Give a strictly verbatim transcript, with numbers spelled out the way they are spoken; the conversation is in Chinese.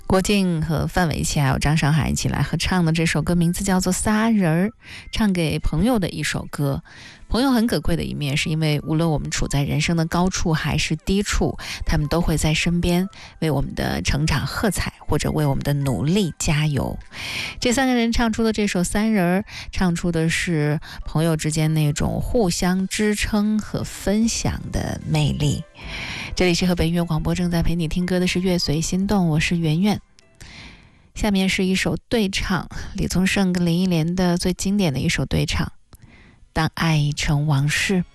郭靖和范玮琪还有张韶涵一起来合唱的这首歌，名字叫做《仨人儿》，唱给朋友的一首歌。朋友很可贵的一面，是因为无论我们处在人生的高处还是低处，他们都会在身边为我们的成长喝彩，或者为我们的努力加油。这三个人唱出的这首《三人》，唱出的是朋友之间那种互相支撑和分享的魅力。这里是河北音乐广播，正在陪你听歌的是乐随心动，我是圆圆。下面是一首对唱，李宗盛跟林忆莲的最经典的一首对唱，当爱已成往事。